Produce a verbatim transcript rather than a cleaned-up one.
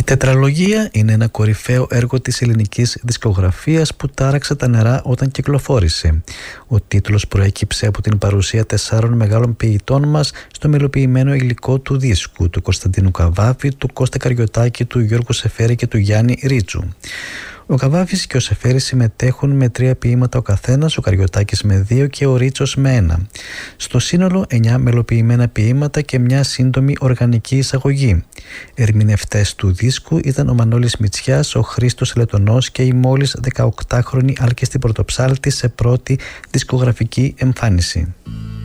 τετραλογία είναι ένα κορυφαίο έργο της ελληνικής δισκογραφίας που τάραξε τα νερά όταν κυκλοφόρησε. Ο τίτλος προέκυψε από την παρουσία τεσσάρων μεγάλων ποιητών μας στο μελοποιημένο υλικό του δίσκου, του Κωνσταντίνου Καβάφη, του Κώστα Καριωτάκη, του Γιώργου Σεφέρη και του Γιάννη Ρίτσου. Ο Καβάφης και ο Σεφέρης συμμετέχουν με τρία ποίηματα ο καθένας, ο Καριωτάκης με δύο και ο Ρίτσος με ένα. Στο σύνολο εννιά μελοποιημένα ποίηματα και μια σύντομη οργανική εισαγωγή. Ερμηνευτές του δίσκου ήταν ο Μανώλης Μητσιάς, ο Χρήστος Λετωνός και η μόλις δεκαοκτάχρονη Άλκηστη Πρωτοψάλτη σε πρώτη δισκογραφική εμφάνιση.